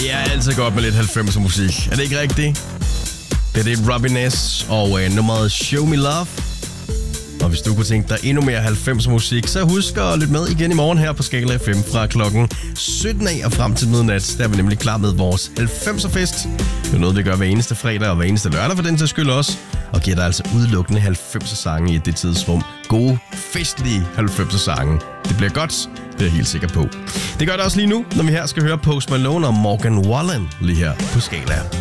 Det er altid godt med lidt 90'er musik. Er det ikke rigtigt? Det er Robin S. og nummeret Show Me Love. Og hvis du kunne tænke dig endnu mere 90'er musik, så husk at lytte med igen i morgen her på Skala FM fra klokken 17 af og frem til midnat. Der er vi nemlig klar med vores 90'er fest. Det er noget, vi gør hver eneste fredag og hver eneste lørdag for den sags skyld også. Og giver dig altså udelukkende 90'er sange i det tidsrum. Gode, festlige 90'er sange. Det bliver godt, det er jeg helt sikker på. Det gør det også lige nu, når vi her skal høre Post Malone og Morgan Wallen lige her på Skala.